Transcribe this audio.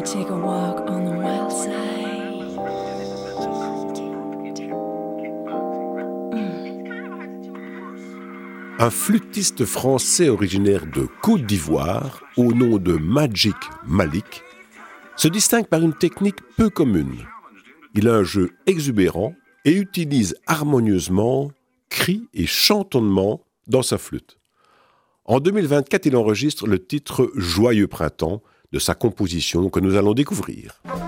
take a walk on the wild side. Un flûtiste français originaire de Côte d'Ivoire, au nom de Magic Malik, se distingue par une technique peu commune. Il a un jeu exubérant et utilise harmonieusement cris et chantonnements dans sa flûte. En 2024, il enregistre le titre « Joyeux printemps » de sa composition que nous allons découvrir.